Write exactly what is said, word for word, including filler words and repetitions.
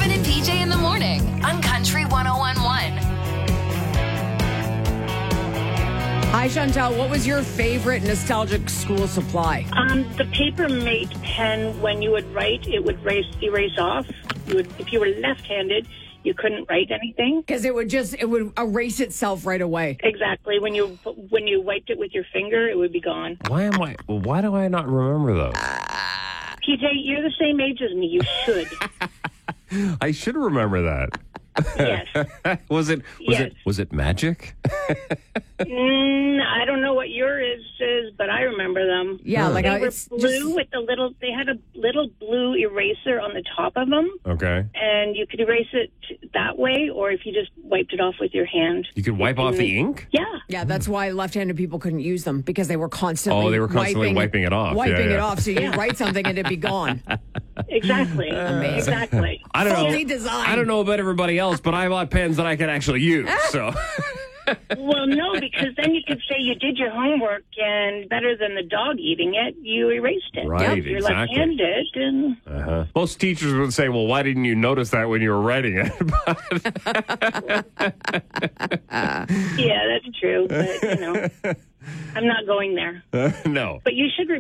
Kevin and P J in the morning on Country one oh one point one. Hi, Chantal. What was your favorite nostalgic school supply? Um, the paper mate pen, when you would write, it would erase, erase off. You would, if you were left-handed, you couldn't write anything. Because it would just, it would erase itself right away. Exactly. When you when you wiped it with your finger, it would be gone. Why am I? Why do I not remember those? P J, you're the same age as me. You should. I should remember that. Yes. was it? Was Yes. it? Was it magic? mm, I don't know what yours is, but I remember them. Yeah, like They uh, were it's blue just, with the little. They had a little blue eraser on the top of them, Okay. and you could erase it that way, or if you just wiped it off with your hand. You could wipe off the ink? Yeah. yeah, that's why left-handed people couldn't use them because they were constantly Oh, they were constantly wiping it off. Wiping Yeah, it yeah. off so you could write something and it'd be gone. Exactly. Exactly. I don't Faulty know. design. I don't know about everybody else, but I bought pens that I can actually use. So Well, no, because then you could say you did your homework, and better than the dog eating it, you erased it. Right, Yep, you're exactly. left-handed, and uh-huh. Most teachers would say, "Well, why didn't you notice that when you were writing it?" yeah, that's true. But you know, I'm not going there. no. But you should.